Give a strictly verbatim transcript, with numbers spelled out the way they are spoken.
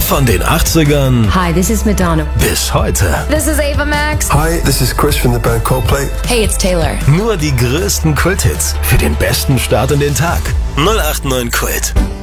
Von den achtzigern Hi, this is Madonna. bis heute. This is Ava Max. Hi, this is Chris from the band Coldplay. Hey, it's Taylor. Nur die größten Kulthits für den besten Start in den Tag. null acht neun Kult.